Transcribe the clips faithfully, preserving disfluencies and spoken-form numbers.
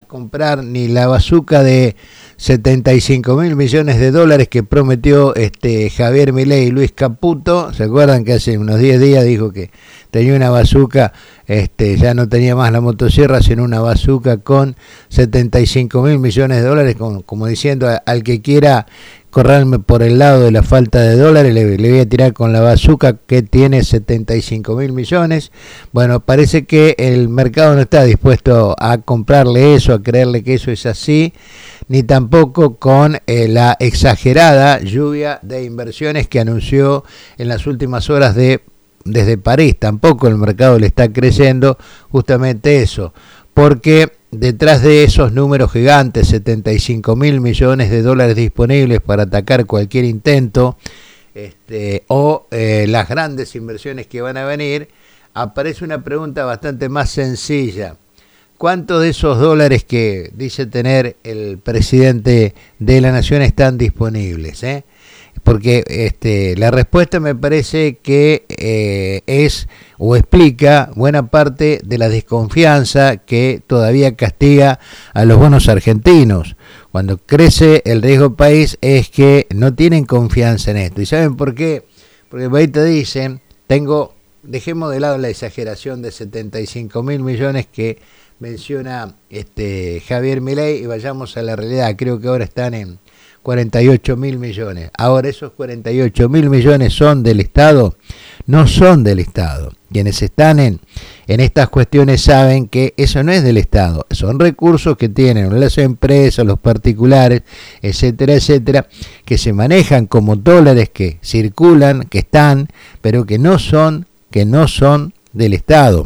comprar ni la bazuca de setenta y cinco mil millones de dólares que prometió este Javier Milei y Luis Caputo. ¿Se acuerdan que hace unos diez días dijo que tenía una bazuca, este, ya no tenía más la motosierra, sino una bazuca con setenta y cinco mil millones de dólares, como, como diciendo, al que quiera correrme por el lado de la falta de dólares, le, le voy a tirar con la bazuca que tiene setenta y cinco mil millones. Bueno, parece que el mercado no está dispuesto a comprarle eso, a creerle que eso es así, ni tampoco con eh, la exagerada lluvia de inversiones que anunció en las últimas horas de desde París. Tampoco el mercado le está creyendo justamente eso, porque detrás de esos números gigantes, setenta y cinco mil millones de dólares disponibles para atacar cualquier intento, este, o eh, las grandes inversiones que van a venir, aparece una pregunta bastante más sencilla. ¿Cuántos de esos dólares que dice tener el presidente de la nación están disponibles? ¿Eh? Porque este, la respuesta me parece que eh, es o explica buena parte de la desconfianza que todavía castiga a los bonos argentinos. Cuando crece el riesgo país es que no tienen confianza en esto. ¿Y saben por qué? Porque ahí te dicen, tengo, dejemos de lado la exageración de setenta y cinco mil millones que menciona este Javier Milei y vayamos a la realidad. Creo que ahora están en cuarenta y ocho mil millones. Ahora, esos cuarenta y ocho mil millones son del Estado, no son del Estado. Quienes están en, en estas cuestiones saben que eso no es del Estado, son recursos que tienen las empresas, los particulares, etcétera, etcétera, que se manejan como dólares que circulan, que están, pero que no son, que no son del Estado.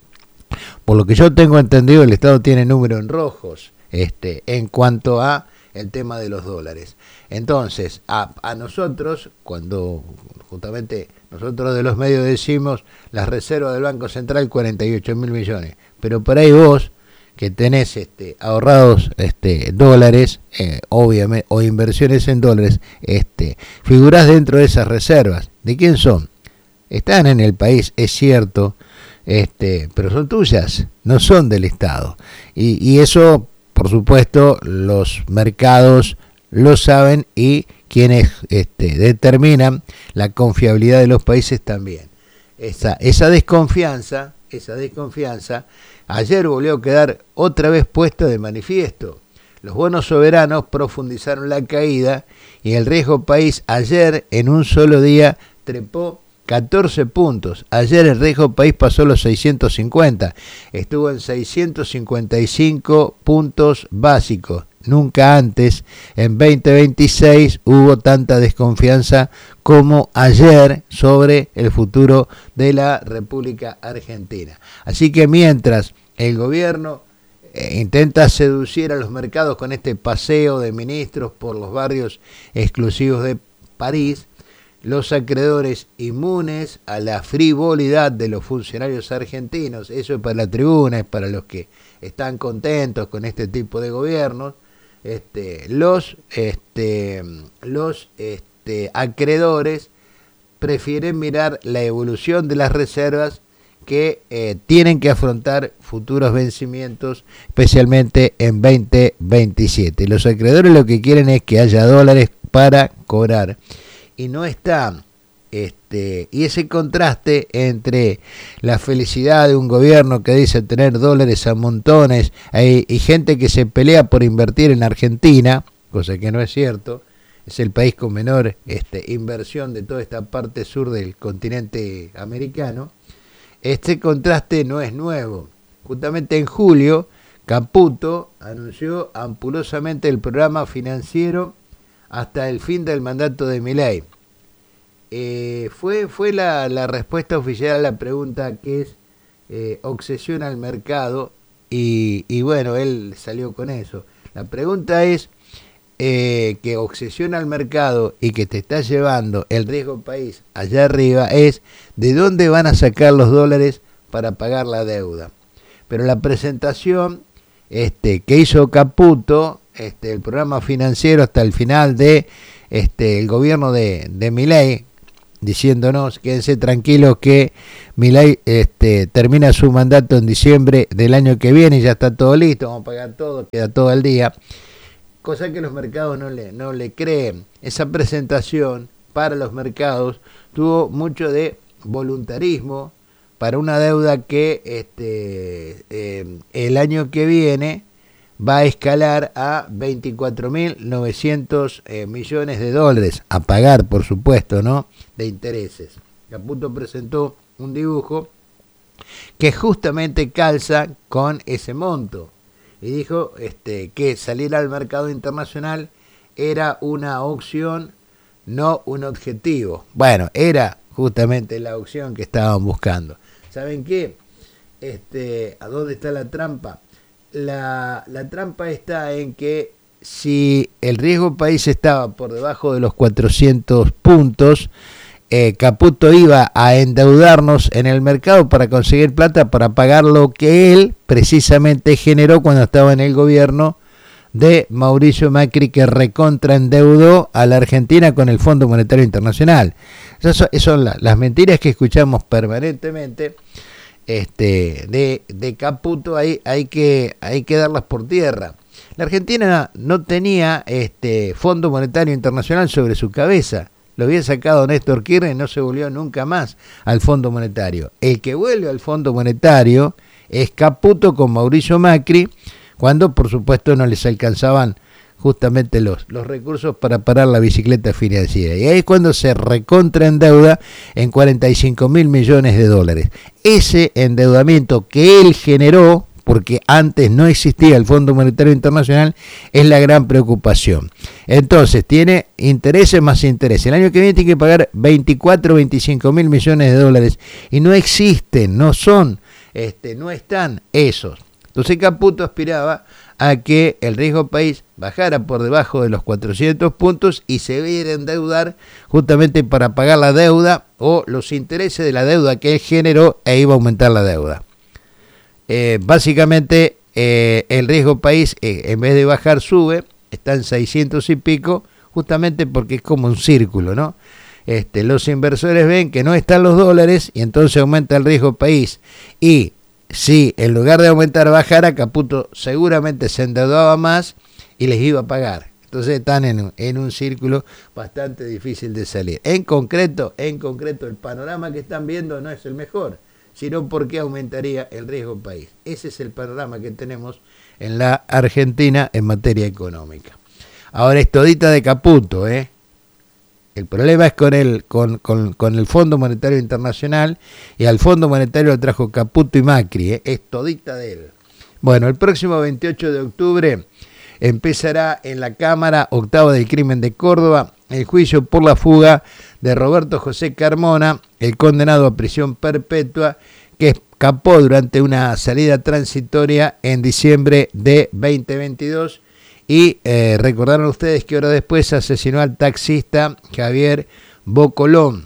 Por lo que yo tengo entendido, el Estado tiene números en rojos este, en cuanto a el tema de los dólares. Entonces, a, a nosotros, cuando justamente nosotros de los medios decimos las reservas del Banco Central cuarenta y ocho mil millones, pero por ahí vos, que tenés este, ahorrados este, dólares, eh, obviamente, o inversiones en dólares, este, figurás dentro de esas reservas. ¿De quién son? Están en el país, es cierto, este, pero son tuyas, no son del Estado. Y, y eso, por supuesto, los mercados lo saben y quienes este, determinan la confiabilidad de los países también. Esa, esa desconfianza, esa desconfianza, ayer volvió a quedar otra vez puesta de manifiesto. Los bonos soberanos profundizaron la caída y el riesgo país ayer en un solo día trepó catorce puntos. Ayer el riesgo país pasó los seiscientos cincuenta, estuvo en seiscientos cincuenta y cinco puntos básicos. Nunca antes, en veinte veintiséis, hubo tanta desconfianza como ayer sobre el futuro de la República Argentina. Así que mientras el gobierno eh, intenta seducir a los mercados con este paseo de ministros por los barrios exclusivos de París, los acreedores inmunes a la frivolidad de los funcionarios argentinos, eso es para la tribuna, es para los que están contentos con este tipo de gobiernos, este, los, este, los este, acreedores prefieren mirar la evolución de las reservas que eh, tienen que afrontar futuros vencimientos, especialmente en veinte veintisiete. Los acreedores lo que quieren es que haya dólares para cobrar. Y no está, este, y ese contraste entre la felicidad de un gobierno que dice tener dólares a montones hay, y gente que se pelea por invertir en Argentina, cosa que no es cierto, es el país con menor este, inversión de toda esta parte sur del continente americano. Este contraste no es nuevo. Justamente en julio, Caputo anunció ampulosamente el programa financiero hasta el fin del mandato de Milei. Eh, fue fue la, la respuesta oficial a la pregunta que es eh, obsesión al mercado y, y bueno, él salió con eso. La pregunta es eh, que obsesiona al mercado y que te está llevando el riesgo país allá arriba es de dónde van a sacar los dólares para pagar la deuda. Pero la presentación este, que hizo Caputo, este, el programa financiero hasta el final de este, el gobierno de, de Milei, diciéndonos, quédense tranquilos que Milei este, termina su mandato en diciembre del año que viene, ya está todo listo, vamos a pagar todo, queda todo al día, cosa que los mercados no le, no le creen. Esa presentación para los mercados tuvo mucho de voluntarismo para una deuda que este, eh, el año que viene va a escalar a veinticuatro mil novecientos eh, millones de dólares, a pagar, por supuesto, ¿no?, de intereses. Caputo presentó un dibujo que justamente calza con ese monto y dijo este, que salir al mercado internacional era una opción, no un objetivo. Bueno, era justamente la opción que estaban buscando. ¿Saben qué? Este, ¿a dónde está la trampa? La, la trampa está en que si el riesgo país estaba por debajo de los cuatrocientos puntos, eh, Caputo iba a endeudarnos en el mercado para conseguir plata para pagar lo que él precisamente generó cuando estaba en el gobierno de Mauricio Macri, que recontraendeudó a la Argentina con el Fondo Monetario Internacional. Esas son, esas son las, las mentiras que escuchamos permanentemente. Este, de, de Caputo, hay, hay, que, hay que darlas por tierra. La Argentina no tenía este Fondo Monetario Internacional sobre su cabeza, lo había sacado Néstor Kirchner y no se volvió nunca más al Fondo Monetario. El que vuelve al Fondo Monetario es Caputo con Mauricio Macri, cuando por supuesto no les alcanzaban justamente los, los recursos para parar la bicicleta financiera. Y ahí es cuando se recontraendeuda en cuarenta y cinco mil millones de dólares. Ese endeudamiento que él generó, porque antes no existía el Fondo Monetario Internacional, es la gran preocupación. Entonces, tiene intereses más intereses. El año que viene tiene que pagar veinticuatro, veinticinco mil millones de dólares. Y no existen, no son, este, no están esos. Entonces Caputo aspiraba a que el riesgo país bajara por debajo de los cuatrocientos puntos y se viera a endeudar justamente para pagar la deuda o los intereses de la deuda que él generó, e iba a aumentar la deuda. Eh, básicamente eh, el riesgo país eh, en vez de bajar sube, está en seiscientos y pico, justamente porque es como un círculo, ¿no? Este, los inversores ven que no están los dólares y entonces aumenta el riesgo país. Y si en lugar de aumentar bajara, Caputo seguramente se endeudaba más y les iba a pagar. Entonces están en, en un círculo bastante difícil de salir. En concreto, en concreto, el panorama que están viendo no es el mejor, sino porque aumentaría el riesgo país. Ese es el panorama que tenemos en la Argentina en materia económica. Ahora es todita de Caputo, ¿eh? El problema es con el, con, con, con el Fondo Monetario Internacional, y al Fondo Monetario lo trajo Caputo y Macri, ¿eh? Es todita de él. Bueno, el próximo veintiocho de octubre empezará en la Cámara Octava del Crimen de Córdoba el juicio por la fuga de Roberto José Carmona, el condenado a prisión perpetua que escapó durante una salida transitoria en diciembre de veinte veintidós. Y eh, recordaron ustedes que horas después asesinó al taxista Javier Bocolón.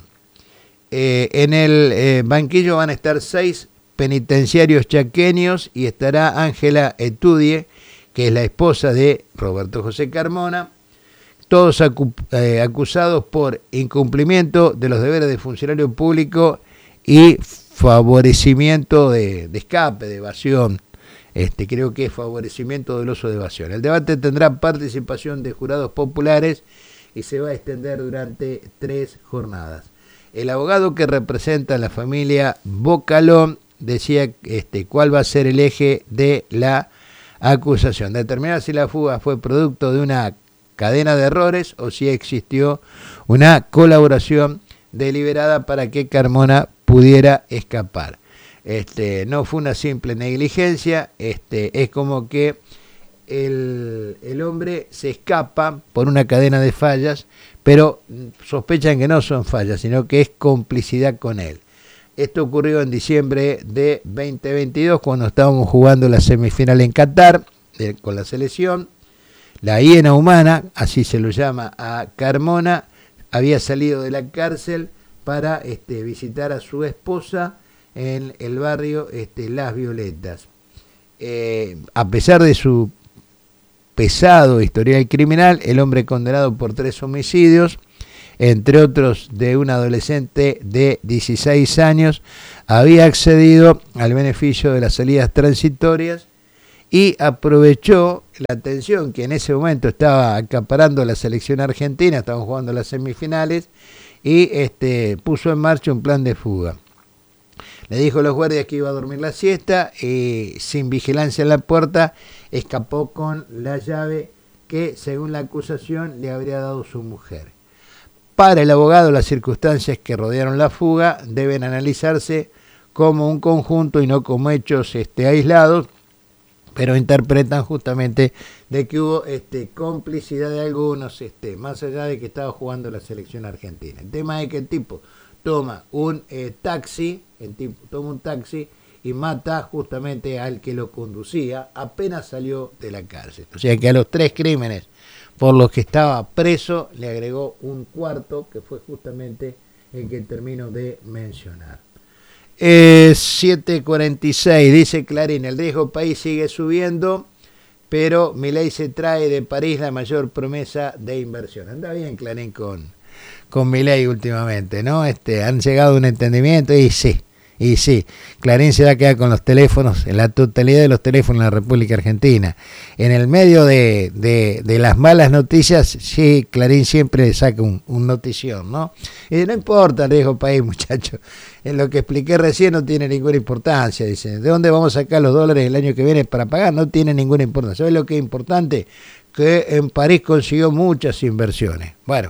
Eh, en el eh, banquillo van a estar seis penitenciarios chaqueños y estará Ángela Etudie, que es la esposa de Roberto José Carmona, todos acu eh, acusados por incumplimiento de los deberes de funcionario público y favorecimiento de, de escape, de evasión. Este, creo que es favorecimiento del uso de evasión. El debate tendrá participación de jurados populares y se va a extender durante tres jornadas. El abogado que representa a la familia Bocalón decía este, cuál va a ser el eje de la acusación. Determinar si la fuga fue producto de una cadena de errores o si existió una colaboración deliberada para que Carmona pudiera escapar. Este, no fue una simple negligencia, este, es como que el, el hombre se escapa por una cadena de fallas, pero sospechan que no son fallas, sino que es complicidad con él. Esto ocurrió en diciembre de veinte veintidós, cuando estábamos jugando la semifinal en Qatar, eh, con la selección. La hiena humana, así se lo llama a Carmona, había salido de la cárcel para este, visitar a su esposa en el barrio este, Las Violetas. Eh, a pesar de su pesado historial criminal, el hombre condenado por tres homicidios entre otros de un adolescente de dieciséis años, había accedido al beneficio de las salidas transitorias y aprovechó la tensión que en ese momento estaba acaparando la selección argentina, estaban jugando las semifinales, y este, puso en marcha un plan de fuga. Le dijo a los guardias que iba a dormir la siesta y sin vigilancia en la puerta escapó con la llave que, según la acusación, le habría dado su mujer. Para el abogado, las circunstancias que rodearon la fuga deben analizarse como un conjunto y no como hechos este, aislados, pero interpretan justamente de que hubo este, complicidad de algunos, este, más allá de que estaba jugando la selección argentina. El tema es que el tipo toma un eh, taxi, el tipo toma un taxi y mata justamente al que lo conducía apenas salió de la cárcel. O sea que a los tres crímenes por los que estaba preso le agregó un cuarto, que fue justamente el que termino de mencionar. Eh, siete cuarenta y seis, dice Clarín, el riesgo país sigue subiendo, pero Milei se trae de París la mayor promesa de inversión. Anda bien Clarín con, con Milei últimamente, ¿no? Este, han llegado a un entendimiento y sí, y sí, Clarín se va a quedar con los teléfonos, en la totalidad de los teléfonos en la República Argentina. En el medio de, de, de las malas noticias, sí, Clarín siempre saca un, un notición, ¿no? Y no importa el riesgo país, muchachos. En lo que expliqué recién no tiene ninguna importancia. Dice, ¿de dónde vamos a sacar los dólares el año que viene para pagar? No tiene ninguna importancia. ¿Sabes lo que es importante? Que en París consiguió muchas inversiones. Bueno,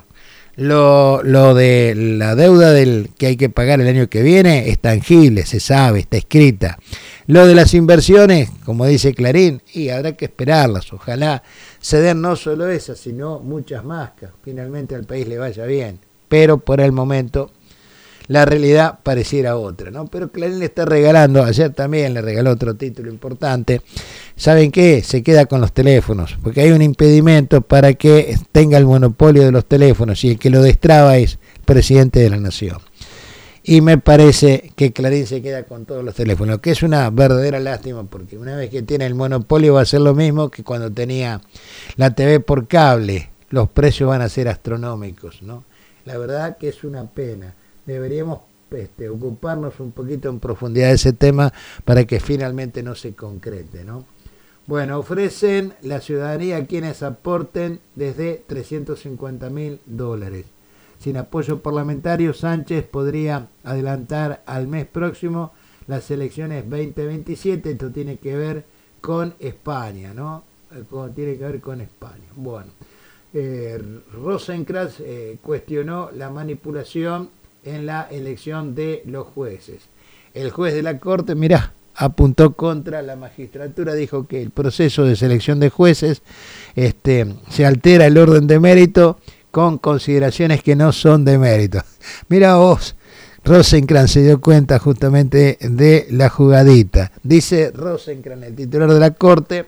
lo, lo de la deuda del que hay que pagar el año que viene es tangible, se sabe, está escrita. Lo de las inversiones, como dice Clarín, y habrá que esperarlas. Ojalá se den no solo esas, sino muchas más, que finalmente al país le vaya bien. Pero por el momento la realidad pareciera otra, ¿no? Pero Clarín le está regalando, ayer también le regaló otro título importante. ¿Saben qué? Se queda con los teléfonos, porque hay un impedimento para que tenga el monopolio de los teléfonos y el que lo destraba es el presidente de la nación. Y me parece que Clarín se queda con todos los teléfonos, que es una verdadera lástima, porque una vez que tiene el monopolio va a ser lo mismo que cuando tenía la T V por cable. Los precios van a ser astronómicos, ¿no? La verdad que es una pena. Deberíamos este, ocuparnos un poquito en profundidad de ese tema para que finalmente no se concrete, ¿no? Bueno, ofrecen la ciudadanía a quienes aporten desde trescientos cincuenta mil dólares. Sin apoyo parlamentario, Sánchez podría adelantar al mes próximo las elecciones veinte veintisiete. Esto tiene que ver con España, ¿no? Tiene que ver con España. Bueno, eh, Rosenkrantz eh, cuestionó la manipulación en la elección de los jueces. El juez de la Corte, mirá, apuntó contra la magistratura, dijo que el proceso de selección de jueces este, se altera el orden de mérito con consideraciones que no son de mérito. Mira vos, Rosenkrantz se dio cuenta justamente de la jugadita. Dice Rosenkrantz, el titular de la Corte,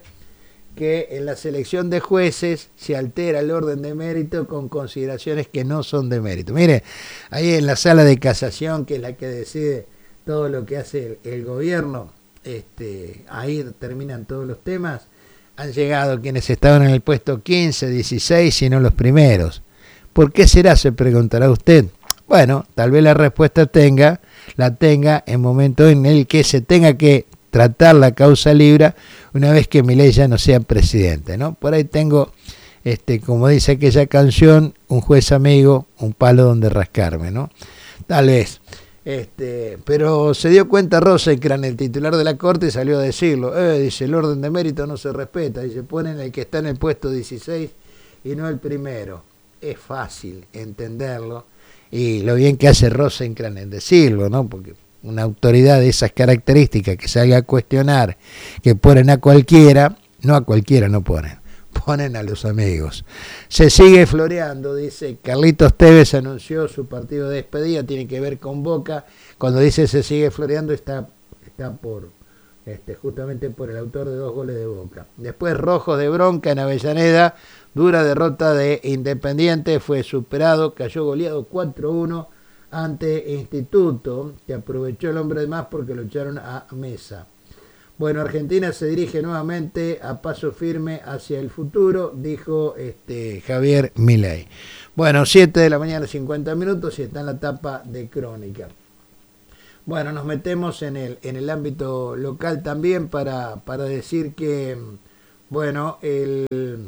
que en la selección de jueces se altera el orden de mérito con consideraciones que no son de mérito. Mire, ahí en la sala de casación, que es la que decide todo lo que hace el, el gobierno, este, ahí terminan todos los temas. Han llegado quienes estaban en el puesto quince, dieciséis y no los primeros. ¿Por qué será? Se preguntará usted. Bueno, tal vez la respuesta tenga, la tenga en momento en el que se tenga que tratar la causa libre una vez que Milei ya no sea presidente, ¿no? Por ahí tengo, este, como dice aquella canción, un juez amigo, un palo donde rascarme, ¿no? Tal vez. Este, pero se dio cuenta Rosenkrantz, el titular de la Corte, salió a decirlo. Eh, dice, el orden de mérito no se respeta. Dice, ponen el que está en el puesto dieciséis y no el primero. Es fácil entenderlo. Y lo bien que hace Rosenkrantz en decirlo, ¿no? Porque una autoridad de esas características que salga a cuestionar, que ponen a cualquiera, no a cualquiera no ponen, ponen a los amigos. Se sigue floreando, dice Carlitos Tevez anunció su partido de despedida, tiene que ver con Boca. Cuando dice se sigue floreando está, está por este, justamente por el autor de dos goles de Boca. Después Rojos de bronca en Avellaneda, dura derrota de Independiente, fue superado, cayó goleado cuatro uno ante Instituto, que aprovechó el hombre de más porque lo echaron a Mesa. Bueno, Argentina se dirige nuevamente a paso firme hacia el futuro, dijo este, Javier Milei. Bueno, siete de la mañana, cincuenta minutos, y está en la tapa de Crónica. Bueno, nos metemos en el, en el ámbito local también para, para decir que, bueno, el,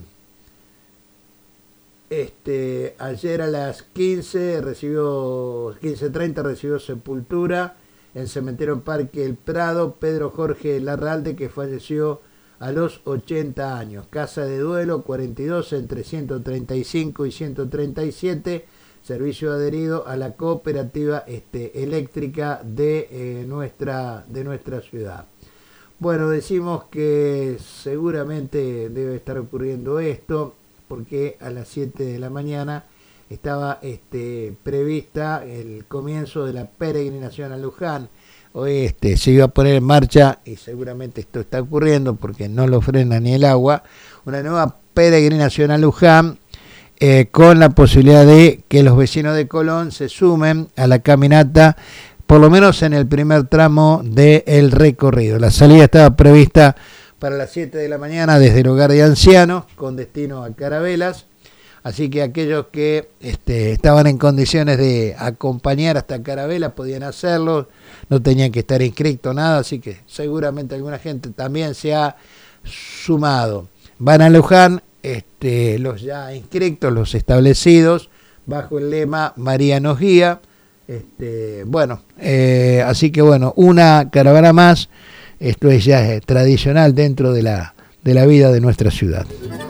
este, ayer a las quince recibió, quince treinta recibió sepultura en Cementerio Parque El Prado, Pedro Jorge Larralde, que falleció a los ochenta años. Casa de duelo cuarenta y dos entre ciento treinta y cinco y ciento treinta y siete, servicio adherido a la cooperativa este, eléctrica de, eh, nuestra, de nuestra ciudad. Bueno, decimos que seguramente debe estar ocurriendo esto, porque a las siete de la mañana estaba este, prevista el comienzo de la peregrinación a Luján. Hoy este, se iba a poner en marcha, y seguramente esto está ocurriendo porque no lo frena ni el agua, una nueva peregrinación a Luján, eh, con la posibilidad de que los vecinos de Colón se sumen a la caminata, por lo menos en el primer tramo del recorrido. La salida estaba prevista para las siete de la mañana desde el hogar de ancianos, con destino a Carabelas. Así que aquellos que este, estaban en condiciones de acompañar hasta Carabelas podían hacerlo, no tenían que estar inscritos, nada, así que seguramente alguna gente también se ha sumado. Van a Luján este, los ya inscritos, los establecidos, bajo el lema María nos guía. Este, bueno, eh, así que bueno, una caravana más, esto es ya es tradicional dentro de la, de la vida de nuestra ciudad.